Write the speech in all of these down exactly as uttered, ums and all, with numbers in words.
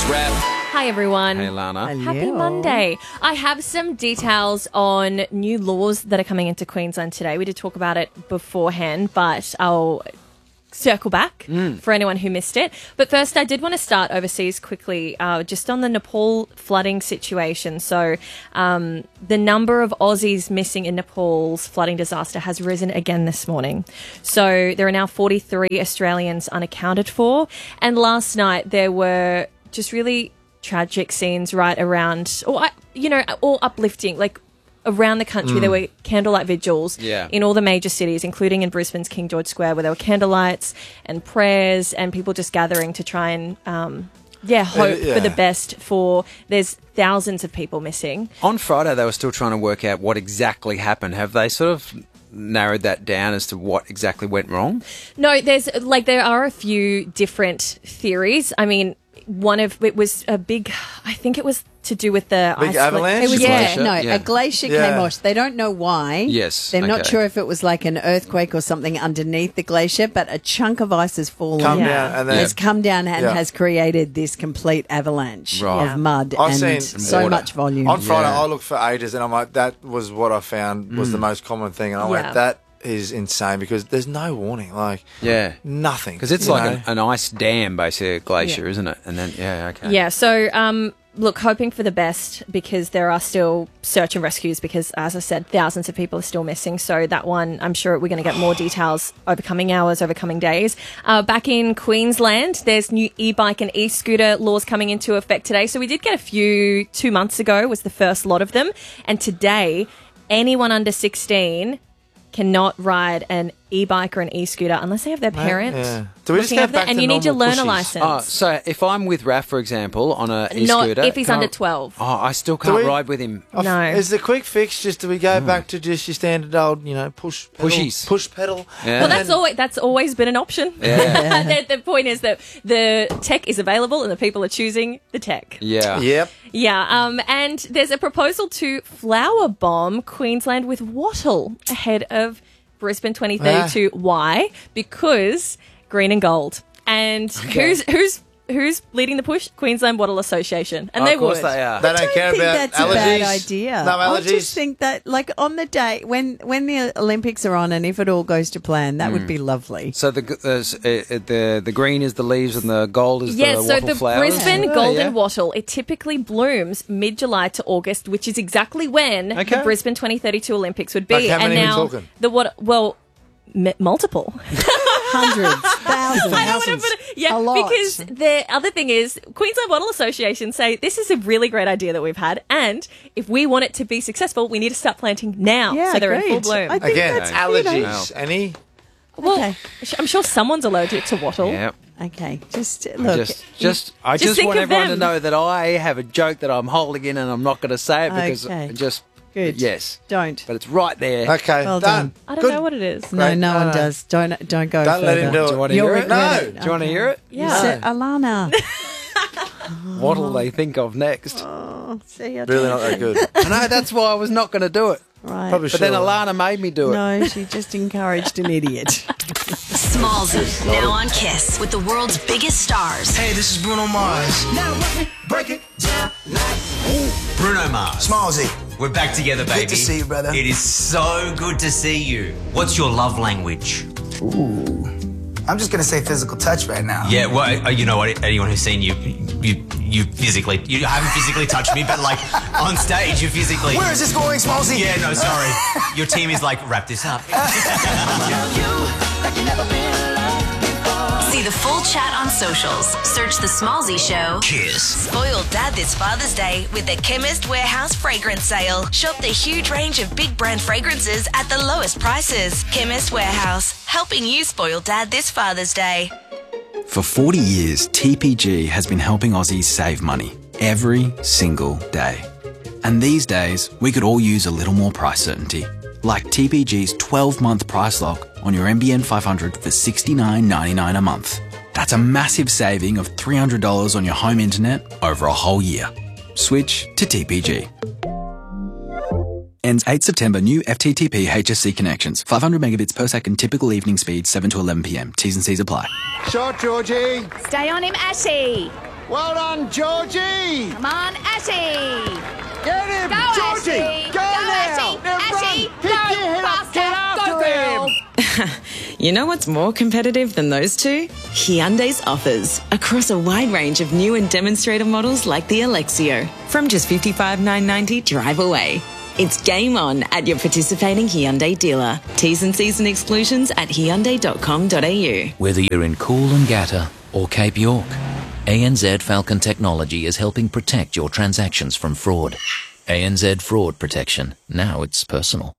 Rap. Hi, everyone. Hey, Lana. Happy Monday. I have some details on new laws that are coming into Queensland today. We did talk about it beforehand, but I'll circle back Mm. for anyone who missed it. But first, I did want to start overseas quickly, uh, just on the Nepal flooding situation. So um, the number of Aussies missing in Nepal's flooding disaster has risen again this morning. So there are now forty-three Australians unaccounted for. And last night, there were just really tragic scenes right around, or you know, all uplifting, like around the country. Mm. There were candlelight vigils Yeah. in all the major cities, including in Brisbane's King George Square, where there were candlelights and prayers and people just gathering to try and, um, yeah, hope yeah. for the best. For there's thousands of people missing. On Friday, they were still trying to work out what exactly happened. Have they sort of narrowed that down as to what exactly went wrong? No, there's like there are a few different theories. I mean, one of it was a big. I think it was to do with the Big Iceland- avalanche? It was yeah. Glacier, no, yeah. a glacier Yeah. came off. They don't know why. Yes, They're not okay. sure if it was like an earthquake or something underneath the glacier, but a chunk of ice has fallen. Come Yeah. down and then Has come down and Yeah. has created this complete avalanche Right. Yeah. of mud I've and seen so water. much volume. on Friday, Yeah. I looked for ages, and I'm like, that was what I found was the most common thing, and I Yeah. went, that is insane because there's no warning, like Yeah. nothing, Because it's you like know? an, an ice dam, basically, a glacier, Yeah. isn't it? And then, yeah, okay. Yeah, so um, look, hoping for the best because there are still search and rescues because, as I said, thousands of people are still missing. So that one, I'm sure we're going to get more details over coming hours, over coming days. Uh, back in Queensland, there's new e-bike and e-scooter laws coming into effect today. So we did get a few two months ago was the first lot of them. And today, anyone under sixteen cannot ride an e-bike or an e-scooter unless they have their parent. yeah. Do we just looking go after them. back And to you need to normal learn a pushies? license. Oh, so if I'm with Raph, for example, on a Not e-scooter... if he's can't- under twelve. Oh, I still can't we- ride with him. I've- No. Is the quick fix just do we go back to just your standard old, you know, push pedal, Pushies. push pedal? Yeah. Well, that's always that's always been an option. Yeah. the, the point is that the tech is available and the people are choosing the tech. Yeah. Yep. Yeah, um, and there's a proposal to flower bomb Queensland with wattle ahead of Brisbane twenty thirty-two. Why? Because green and gold. And who's who's who's leading the push? Queensland Wattle Association, and Oh, they of course would. they are. They don't I care think about that's allergies. a bad idea. No I allergies. just think that, like, on the day when when the Olympics are on, and if it all goes to plan, that Mm. would be lovely. So the, uh, uh, the the green is the leaves and the gold is Yeah, the so wattle the flowers? Brisbane Yeah, golden yeah. wattle, it typically blooms mid-July to August, which is exactly when Okay. the Brisbane twenty thirty-two Olympics would be. Like, how and many are we now talking? the what? Well, m- multiple. Hundreds, thousands. I don't want to put it, yeah, A lot. because the other thing is Queensland Wattle Association say this is a really great idea that we've had, and if we want it to be successful, we need to start planting now, Yeah, so they're in full agreed. bloom. I think Again, that's good. allergies. Any? well, Okay. I'm sure someone's allergic to wattle. Yeah. Okay, just I look. just, just, I Just just, think want of everyone to them. know that I have a joke that I'm holding in and I'm not going to say it because Okay. it just, Good. yes, Don't. but it's right there. Okay, Well done. done. I don't Good. know what it is. No, Great. no, No, one no. does. Don't don't go. Don't let him further. do it. Do you want to You'll hear it? regret No. it. Do you want to hear it? Yeah. So, Alana. What will they think of next? Oh, see, I Really don't- not that good. I know, that's why I was not going to do it. Right. Probably But then should. Alana made me do it. No, she just encouraged an idiot. Smallsy, now on Kiss with the world's biggest stars. Hey, this is Bruno Mars. Now let me break it down like Bruno Mars. Smallsy. We're back together, baby. Good to see you, brother. It is so good to see you. What's your love language? I'm just gonna say physical touch right now. Yeah, well, uh, you know what? Anyone who's seen you, you, you physically, you haven't physically touched me, but like on stage, you physically. Where is this going, Smallsy? Yeah, no, sorry. Your team is like, wrap this up. See the full chat on socials. Search The Smallsy Show. Kiss. Spoil Dad this Father's Day with the Chemist Warehouse fragrance sale. Shop the huge range of big brand fragrances at the lowest prices. Chemist Warehouse, helping you spoil Dad this Father's Day. For forty years, T P G has been helping Aussies save money every single day. And these days, we could all use a little more price certainty. Like T P G's twelve-month price lock on your M B N five hundred for sixty-nine ninety-nine a month. That's a massive saving of three hundred dollars on your home internet over a whole year. Switch to T P G. Ends eighth September. New F T T P H S C connections. five hundred megabits per second. Typical evening speed. seven to eleven p m. T's and C's apply. Shot, Georgie. Stay on him, Ashy. Well done, Georgie. Come on, Ashy. Get him, Go, Georgie. Ashy. Go, Go, now. Ashy. Now Ashy, run. go, Pick your head up. Get faster. after Go, girl. him. You know what's more competitive than those two? Hyundai's offers across a wide range of new and demonstrator models like the Alexio from just fifty-five thousand nine hundred ninety dollars drive away. It's game on at your participating Hyundai dealer. T's and C's and exclusions at hyundai dot com dot a u. Whether you're in Coolangatta or Cape York, A N Z Falcon Technology is helping protect your transactions from fraud. A N Z Fraud Protection. Now it's personal.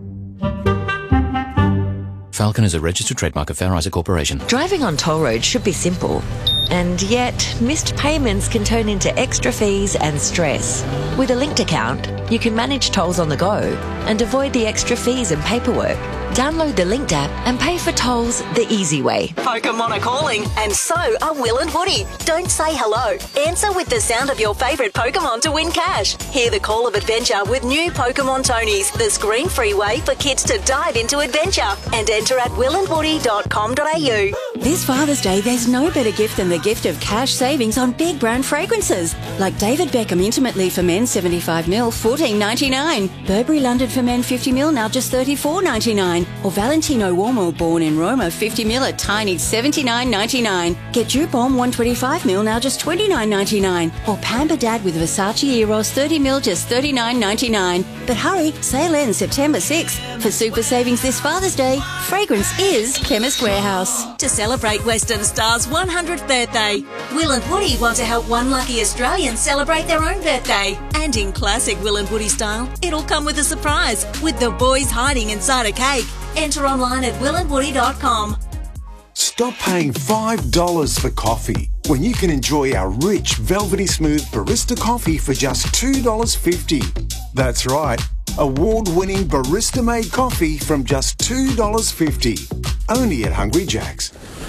Falcon is a registered trademark of Fair Isaac Corporation. Driving on toll roads should be simple. And yet, missed payments can turn into extra fees and stress. With a linked account, you can manage tolls on the go and avoid the extra fees and paperwork. Download the Linked app and pay for tolls the easy way. Pokemon are calling, and so are Will and Woody. Don't say hello. Answer with the sound of your favourite Pokemon to win cash. Hear the call of adventure with new Pokemon Tonys, the screen-free way for kids to dive into adventure. And enter at will and woody dot com dot a u. This Father's Day, there's no better gift than the gift of cash savings on big brand fragrances. Like David Beckham Intimately for men seventy-five mil, fourteen ninety-nine. Burberry London for men fifty mil, now just thirty-four ninety-nine. Or Valentino Uomo Born in Roma fifty mil, a tiny seventy-nine ninety-nine. Get Dupe Bomb one twenty-five mil, now just twenty-nine ninety-nine. Or Pamper Dad with Versace Eros thirty mil, just thirty-nine ninety-nine. But hurry, sale ends September sixth. For super savings this Father's Day, fragrance is Chemist Warehouse. To celebrate Western Star's one hundredth birthday, Will and Woody want to help one lucky Australian celebrate their own birthday. And in classic Will and Woody style, it'll come with a surprise, with the boys hiding inside a cake. Enter online at will and woody dot com. Stop paying five dollars for coffee when you can enjoy our rich, velvety smooth barista coffee for just two dollars fifty. That's right, award-winning barista-made coffee from just two dollars fifty. Only at Hungry Jack's.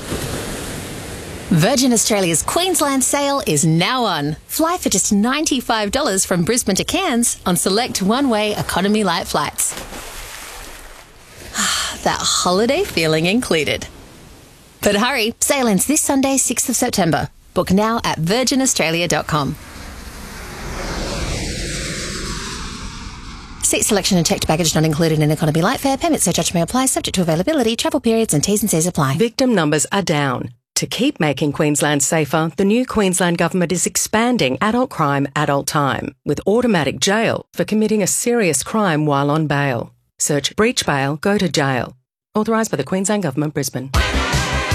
Virgin Australia's Queensland sale is now on. Fly for just ninety-five dollars from Brisbane to Cairns on select one-way economy light flights. That holiday feeling included. But hurry, sale ends this Sunday, sixth of September. Book now at virgin australia dot com. Seat selection and checked baggage not included in economy light fare. Permit surcharge may apply, subject to availability, travel periods and T's and C's apply. Victim numbers are down. To keep making Queensland safer, the new Queensland Government is expanding adult crime, adult time, with automatic jail for committing a serious crime while on bail. Search breach bail, go to jail. Authorised by the Queensland Government, Brisbane.